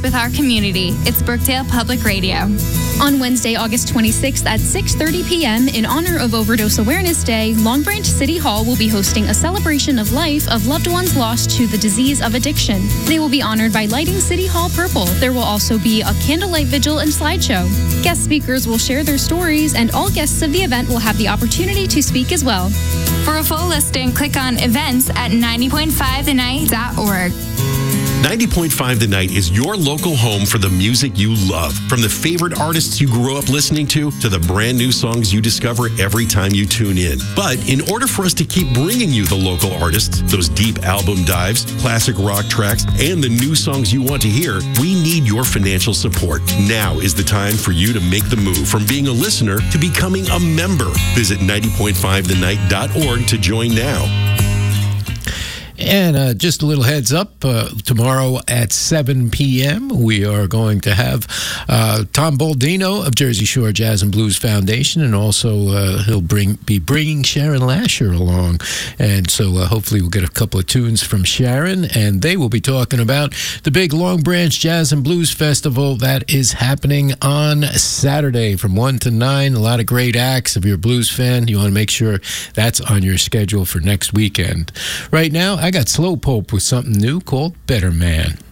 with our community. It's Brookdale Public Radio. On Wednesday, August 26th at 6:30 p.m., in honor of Overdose Awareness Day, Long Branch City Hall will be hosting a celebration of life of loved ones lost to the disease of addiction. They will be honored by lighting City Hall purple. There will also be a candlelight vigil and slideshow. Guest speakers will share their stories, and all guests of the event will have the opportunity to speak as well. For a full listing, click on events at 90.5thenight.org. 90.5 The Night is your local home for the music you love. From the favorite artists you grew up listening to the brand new songs you discover every time you tune in. But in order for us to keep bringing you the local artists, those deep album dives, classic rock tracks, and the new songs you want to hear, we need your financial support. Now is the time for you to make the move from being a listener to becoming a member. Visit 90.5thenight.org to join now. And just a little heads up, tomorrow at 7 p.m., we are going to have Tom Baldino of Jersey Shore Jazz and Blues Foundation, and also he'll be bringing Sharon Lasher along. And so hopefully we'll get a couple of tunes from Sharon, and they will be talking about the big Long Branch Jazz and Blues Festival that is happening on Saturday from 1 to 9. A lot of great acts. If you're a blues fan, you want to make sure that's on your schedule for next weekend. Right now, I got Slowpoke with something new called Better Man.